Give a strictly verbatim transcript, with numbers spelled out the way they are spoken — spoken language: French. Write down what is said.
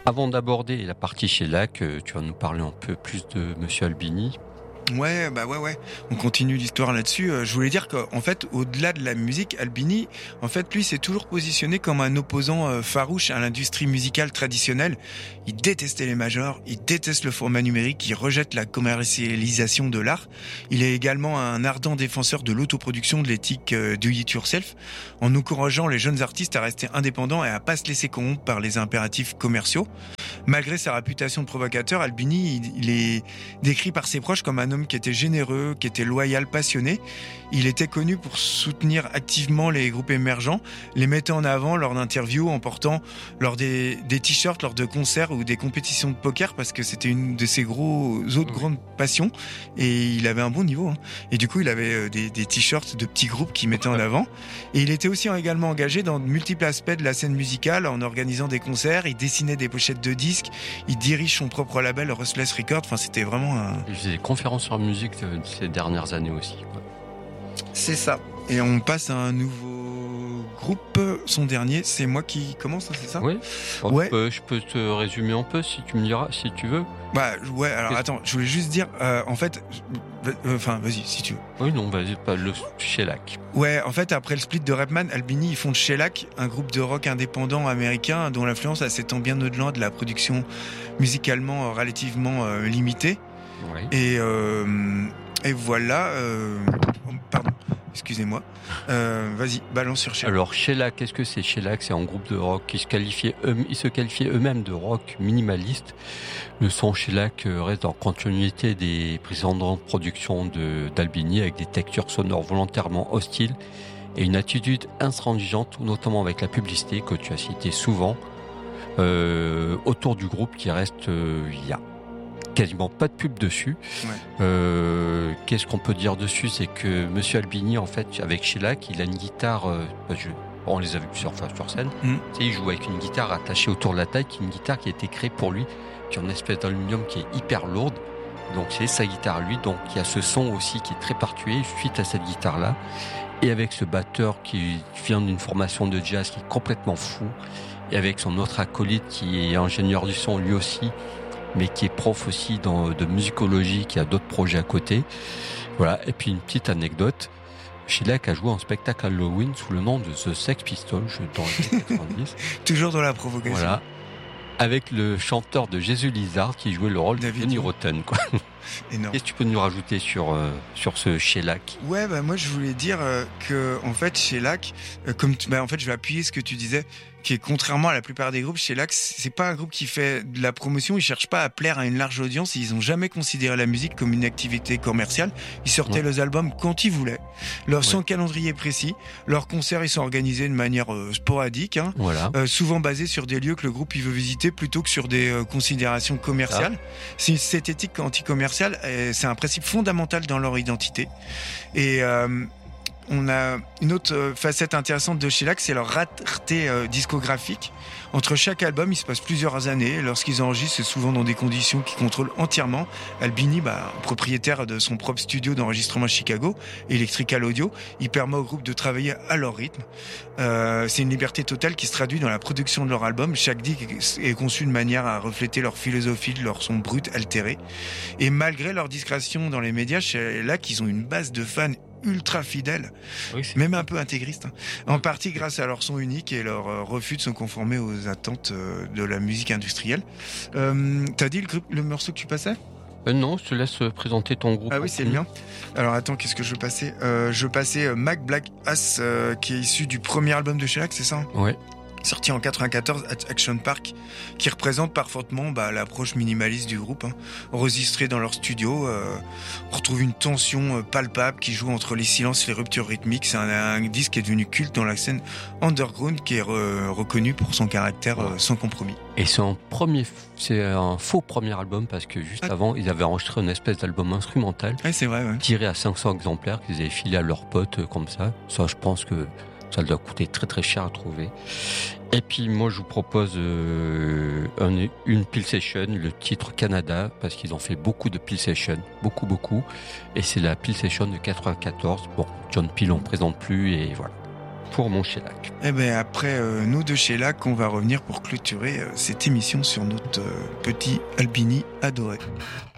Avant d'aborder la partie shellac, tu vas nous parler un peu plus de Monsieur Albini. Ouais, bah ouais, ouais. On continue l'histoire là-dessus. Euh, je voulais dire qu'en fait, au-delà de la musique, Albini, en fait, lui, s'est toujours positionné comme un opposant euh, farouche à l'industrie musicale traditionnelle. Il détestait les majors, il déteste le format numérique, il rejette la commercialisation de l'art. Il est également un ardent défenseur de l'autoproduction, de l'éthique euh, do it yourself, en encourageant les jeunes artistes à rester indépendants et à pas se laisser corrompre par les impératifs commerciaux. Malgré sa réputation de provocateur, Albini, il, il est décrit par ses proches comme un homme qui était généreux, qui était loyal, passionné. Il était connu pour soutenir activement les groupes émergents, les mettant en avant lors d'interviews, en portant lors des, des t-shirts, lors de concerts ou des compétitions de poker, parce que c'était une de ses gros autres grandes passions. Et il avait un bon niveau. Hein. Et du coup, il avait des, des t-shirts de petits groupes qu'il mettait en avant. Et il était aussi également engagé dans de multiples aspects de la scène musicale, en organisant des concerts. Il dessinait des pochettes de disques. Il dirige son propre label, Restless Records. Enfin, c'était vraiment un... Il faisait des conférences sur la musique de ces dernières années aussi. Quoi. C'est ça. Et on passe à un nouveau groupe. Son dernier, c'est moi qui commence, hein, c'est ça ? Oui. Ouais. Peux, je peux te résumer un peu si tu me diras, si tu veux. Bah ouais. Alors attends, je voulais juste dire, euh, en fait, enfin, euh, vas-y si tu veux. Oui, non, vas-y, pas le shellac. Ouais, en fait, après le split de Rapman, Albini ils fondent shellac, un groupe de rock indépendant américain dont l'influence s'étend bien au-delà de la production musicalement euh, relativement euh, limitée. Oui. Et euh, et voilà. Euh, pardon. Excusez-moi. Euh, vas-y, balance sur shellac. Alors shellac, qu'est-ce que c'est shellac ? C'est un groupe de rock qui se qualifiait, eux, ils se qualifiaient eux-mêmes de rock minimaliste. Le son shellac reste en continuité des précédentes productions de d'Albini avec des textures sonores volontairement hostiles et une attitude intransigeante, notamment avec la publicité que tu as citée souvent euh, autour du groupe qui reste euh, il y a quasiment pas de pub dessus. Ouais. Euh, qu'est-ce qu'on peut dire dessus ? C'est que Monsieur Albini, en fait, avec shellac, il a une guitare. Euh, je, on les a vus sur, enfin, sur scène. Mm. Tu sais, il joue avec une guitare attachée autour de la taille, qui est une guitare qui a été créée pour lui, qui est une espèce d'aluminium qui est hyper lourde. Donc c'est sa guitare lui. Donc il y a ce son aussi qui est très particulier suite à cette guitare-là. Et avec ce batteur qui vient d'une formation de jazz qui est complètement fou, et avec son autre acolyte qui est ingénieur du son lui aussi, mais qui est prof aussi dans, de musicologie, qui a d'autres projets à côté. Voilà. Et puis une petite anecdote, shellac a joué un spectacle Halloween sous le nom de The Sex Pistols dans les années quatre-vingt-dix. Toujours dans la provocation. Voilà. Avec le chanteur de Jésus Lizard qui jouait le rôle David de Johnny Rotten, quoi. Énorme. Qu'est-ce que tu peux nous rajouter sur, euh, sur ce shellac ? Ouais, bah moi je voulais dire euh, que en fait shellac, euh, comme tu, bah en fait je vais appuyer ce que tu disais, qui est contrairement à la plupart des groupes, shellac c'est pas un groupe qui fait de la promotion, ils cherchent pas à plaire à une large audience, ils ont jamais considéré la musique comme une activité commerciale, ils sortaient ouais. leurs albums quand ils voulaient, leur sans ouais. calendrier précis, leurs concerts ils sont organisés de manière euh, sporadique, hein, voilà. euh, souvent basés sur des lieux que le groupe il veut visiter plutôt que sur des euh, considérations commerciales. Ah. C'est cette éthique anti-commerciale, euh, c'est un principe fondamental dans leur identité. Et euh, on a une autre facette intéressante de shellac, c'est leur rareté euh, discographique. Entre chaque album, il se passe plusieurs années. Lorsqu'ils enregistrent, c'est souvent dans des conditions qu'ils contrôlent entièrement. Albini, bah, propriétaire de son propre studio d'enregistrement à Chicago, Electrical Audio, il permet au groupe de travailler à leur rythme. Euh, c'est une liberté totale qui se traduit dans la production de leur album. Chaque disque est conçu de manière à refléter leur philosophie, leur son brut, altéré. Et malgré leur discrétion dans les médias, shellac, ils ont une base de fans ultra fidèles, oui, même un peu intégristes, hein. En partie grâce à leur son unique et leur euh, refus de se conformer aux attentes euh, de la musique industrielle. Euh, t'as dit le, le morceau que tu passais ? euh, Non, je te laisse présenter ton groupe. Ah oui, c'est le mien. Alors attends, qu'est-ce que je passais euh, Je passais euh, Mac Black Ass, euh, qui est issu du premier album de shellac, c'est ça ? Ouais. Sorti en quatre-vingt-quatorze, Action Park, qui représente parfaitement bah, l'approche minimaliste du groupe. Hein. Enregistré dans leur studio, euh, on retrouve une tension euh, palpable qui joue entre les silences et les ruptures rythmiques. C'est un, un disque qui est devenu culte dans la scène underground, qui est re, reconnu pour son caractère euh, sans compromis. Et c'est un premier, c'est un faux premier album parce que juste ah. avant, ils avaient enregistré une espèce d'album instrumental, ouais, c'est vrai, ouais. tiré à cinq cents exemplaires qu'ils avaient filé à leurs potes euh, comme ça. Ça, je pense que ça doit coûter très très cher à trouver. Et puis moi je vous propose euh, un, une Peel Session, le titre Canada, parce qu'ils ont fait beaucoup de Peel Session, beaucoup beaucoup. Et c'est la Peel Session de quatre-vingt-quatorze. Bon, John Peel on ne présente plus et voilà. pour mon Shellac. Et ben après euh, nous deux Shellac, on va revenir pour clôturer euh, cette émission sur notre euh, petit Albini adoré.